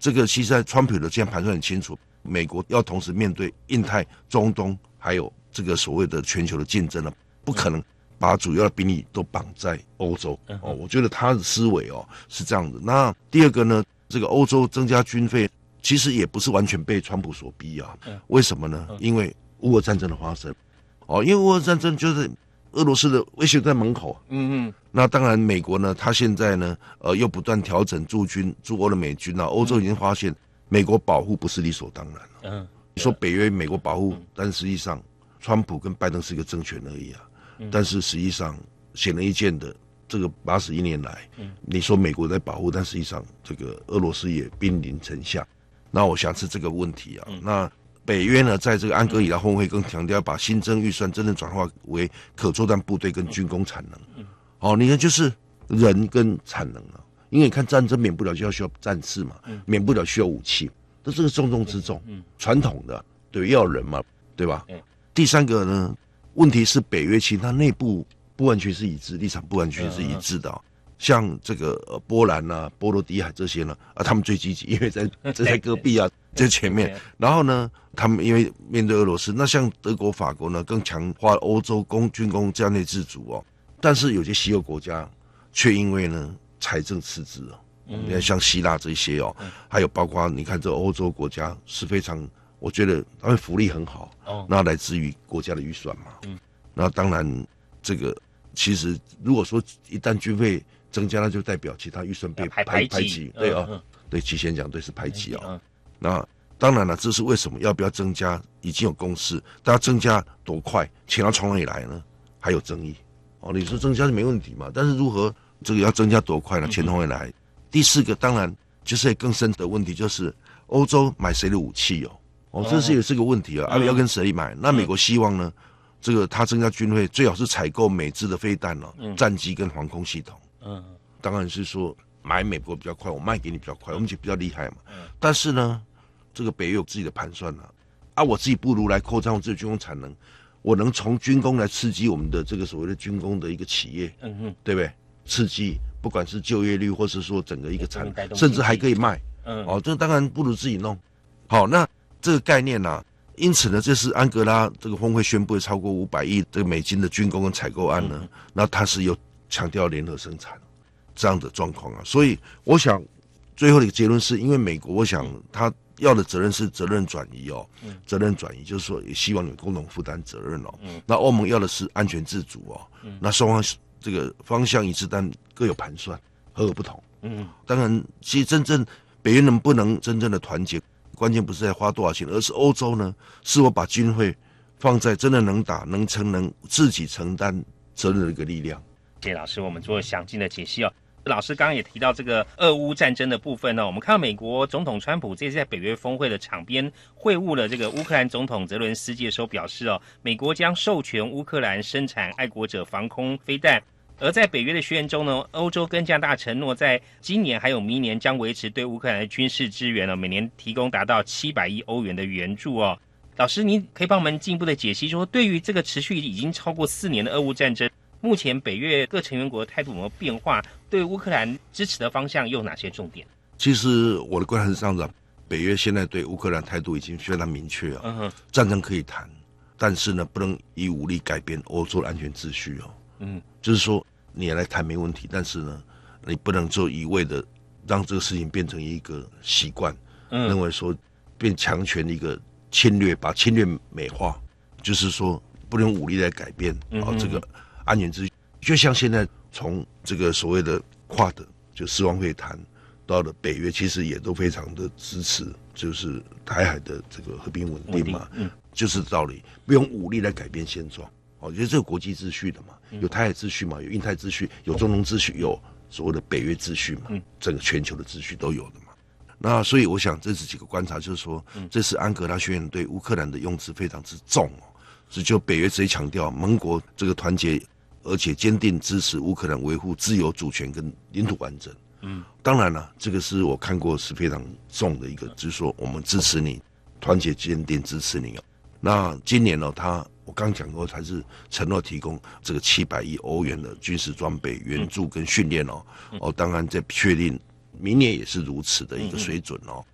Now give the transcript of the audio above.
这个其实在川普的这样盘算很清楚，美国要同时面对印太、中东，还有这个所谓的全球的竞争了，不可能把主要的兵力都绑在欧洲我觉得他的思维是这样的。那第二个呢，这个欧洲增加军费，其实也不是完全被川普所逼啊。为什么呢？因为乌俄战争的发生因为乌俄战争就是俄罗斯的威胁在门口那当然美国呢，他现在呢又不断调整驻欧的美军欧洲已经发现美国保护不是理所当然了你说北约美国保护但实际上川普跟拜登是一个政权而已但是实际上显而易见的，这个81年来你说美国在保护，但实际上这个俄罗斯也兵临城下。那我想是这个问题那北约呢，在这个安哥里拉峰会更强调把新增预算真正转化为可作战部队跟军工产能你看就是人跟产能因为你看战争免不了就要需要战士嘛免不了需要武器，这是个重中之重传统的对，要人嘛，对吧第三个呢，问题是北约其实它内部不完全是一致，立场不完全是一致的像这个波兰波罗的海这些呢他们最积极，因为在隔壁在前面然后呢他们因为面对俄罗斯，那像德国法国呢更强化欧洲军工战略自主但是有些西欧国家却因为呢财政赤字你看像希腊这些还有包括你看这欧洲国家是非常，我觉得他们福利很好那来自于国家的预算嘛那当然这个其实如果说一旦军费增加，那就代表其他预算被排挤对齐先讲对是排挤那当然了，这是为什么要不要增加已经有共识，大家增加多快，钱要从哪里来呢？还有争议你说增加是没问题嘛，但是如何这个要增加多快呢？钱从哪里来？第四个当然就是更深的问题，就是欧洲买谁的武器这是也是个问题要跟谁买？那美国希望呢这个他增加军费最好是采购美制的飞弹战机跟防空系统当然是说买美国比较快，我卖给你比较快，我们就比较厉害嘛但是呢这个北约有自己的盘算我自己不如来扩张我自己的军工产能，我能从军工来刺激我们的这个所谓的军工的一个企业对不对？刺激不管是就业率或是说整个一个产能，甚至还可以卖这当然不如自己弄好。那这个概念因此呢，这是安哥拉这个峰会宣布超过500亿这个美金的军工跟采购案呢那它是有强调联合生产这样的状况所以我想最后的一个结论是，因为美国我想他要的责任是责任转移责任转移就是说也希望你们共同负担责任那欧盟要的是安全自主那双方这个方向一致，但各有盘算，和而不同当然其实真正北约能不能真正的团结，关键不是在花多少钱，而是欧洲呢是否把军费放在真的能打能自己承担责任的一个力量。 谢谢老师我们做详尽的解析老师刚刚也提到这个俄乌战争的部分我们看到美国总统川普这次在北约峰会的场边会晤了这个乌克兰总统泽伦斯基的时候表示美国将授权乌克兰生产爱国者防空飞弹。而在北约的宣言中呢，欧洲跟加拿大承诺在今年还有明年将维持对乌克兰的军事支援每年提供达到700亿欧元的援助老师您可以帮我们进一步的解析说，对于这个持续已经超过4年的俄乌战争，目前北约各成员国的态度有没有变化？对乌克兰支持的方向又有哪些重点？ 其实我的观察是这样子北约现在对乌克兰态度已经非常明确战争可以谈，但是呢不能以武力改变欧洲的安全秩序就是说你也来谈没问题，但是呢你不能就一味的让这个事情变成一个习惯认为说变强权的一个侵略，把侵略美化，就是说不能用武力来改变这个安全秩序。就像现在从这个所谓的跨的就四方会谈到了北约，其实也都非常的支持就是台海的这个和平稳定嘛就是道理，不用武力来改变现状因为这个国际秩序的嘛，有台海秩序嘛，有印太秩序，有中东秩序，有所谓的北约秩序嘛整个全球的秩序都有的嘛。那所以我想这是几个观察，就是说这次安哥拉宣言对乌克兰的用词非常之重是就北约直接强调盟国这个团结而且坚定支持乌克兰维护自由主权跟领土完整当然了这个是我看过是非常重的一个就是说我们支持你，团结坚定支持你那今年我刚讲过还是承诺提供这个700亿欧元的军事装备援助跟训练当然在确定明年也是如此的一个水准